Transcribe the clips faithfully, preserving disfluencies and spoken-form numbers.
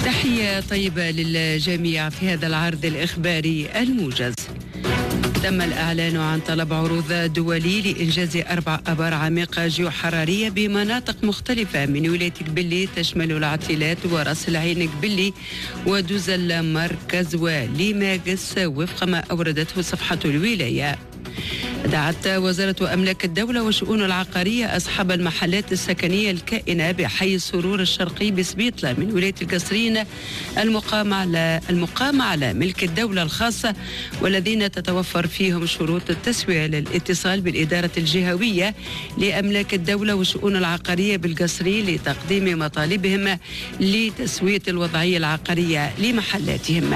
تحية طيبة للجميع في هذا العرض الإخباري الموجز. تم الإعلان عن طلب عروض دولي لإنجاز أربع آبار عميقة جيوحرارية بمناطق مختلفة من ولاية قبلي تشمل العتيلات وراس العين قبلي ودوز المركز وليماغس وفق ما أوردته صفحة الولاية. دعت وزارة أملاك الدولة وشؤون العقارية أصحاب المحلات السكنية الكائنة بحي السرور الشرقي بسبيطلة من ولاية القصرين المقام على المقام على ملك الدولة الخاصة والذين تتوفر فيهم شروط التسوية للاتصال بالإدارة الجهوية لأملاك الدولة وشؤون العقارية بالقصري لتقديم مطالبهم لتسوية الوضعية العقارية لمحلاتهم.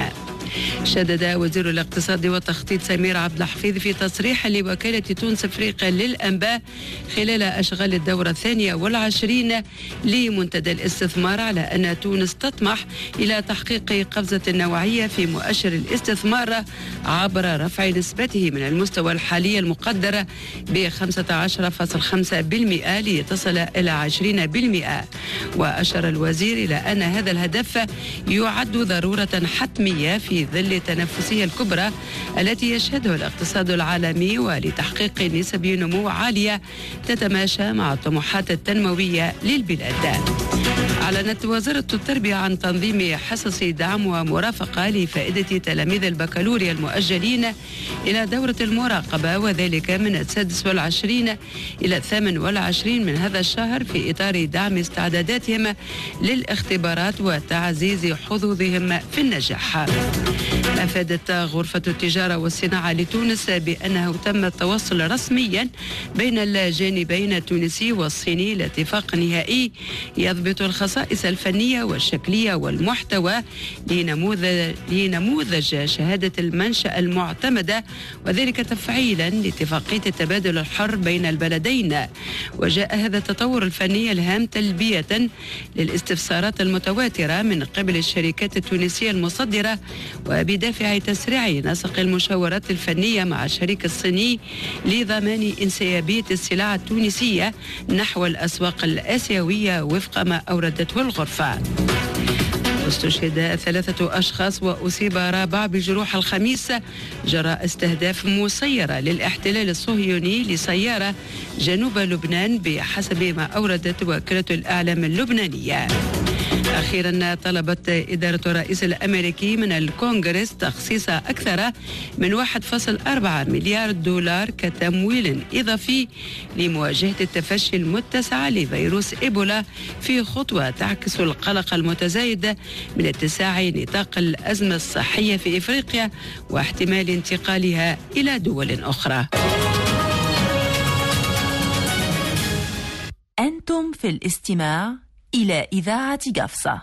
شدد وزير الاقتصاد والتخطيط سمير عبد الحفيظ في تصريح لوكالة تونس افريقيا للأنباء خلال أشغال الدورة الثانية والعشرين لمنتدى الاستثمار على أن تونس تطمح إلى تحقيق قفزة نوعية في مؤشر الاستثمار عبر رفع نسبته من المستوى الحالي المقدر ب خمسة عشر فاصلة خمسة بالمئة لتصل إلى عشرين بالمئة. وأشار الوزير إلى أن هذا الهدف يعد ضرورة حتمية في ظل تنافسية الكبرى التي يشهدها الاقتصاد العالمي ولتحقيق نسب نمو عالية تتماشى مع الطموحات التنموية للبلاد. أعلنت وزارة التربية عن تنظيم حصص دعم ومرافقة لفائدة تلاميذ البكالوريا المؤجلين إلى دورة المراقبة وذلك من السادس والعشرين إلى الثامن والعشرين من هذا الشهر في إطار دعم استعداداتهم للاختبارات وتعزيز حظوظهم في النجاح. أفادت غرفة التجارة والصناعة لتونس بأنه تم التوصل رسميا بين الجانبين التونسي والصيني لاتفاق نهائي يضبط الخصائص الفنية والشكلية والمحتوى لنموذج, لنموذج شهادة المنشأ المعتمدة وذلك تفعيلا لاتفاقية التبادل الحر بين البلدين. وجاء هذا التطور الفني الهام تلبية للاستفسارات المتواترة من قبل الشركات التونسية المصدرة وبدافع تسريع نسق المشاورات الفنية مع الشريك الصيني لضمان انسيابية السلع التونسية نحو الأسواق الآسيوية وفق ما أوردته الغرفة. استشهد ثلاثة أشخاص وأصيب رابع بجروح الخميس جراء استهداف مسيرة للاحتلال الصهيوني لسيارة جنوب لبنان بحسب ما أوردت وكالة الإعلام اللبنانية. أخيرا طلبت إدارة الرئيس الأمريكي من الكونغرس تخصيص أكثر من واحد فاصلة أربعة مليار دولار كتمويل إضافي لمواجهة التفشي المتسع لفيروس إيبولا في خطوة تعكس القلق المتزايد من اتساع نطاق الأزمة الصحية في إفريقيا واحتمال انتقالها إلى دول أخرى. أنتم في الاستماع إلى إذاعة قفصة.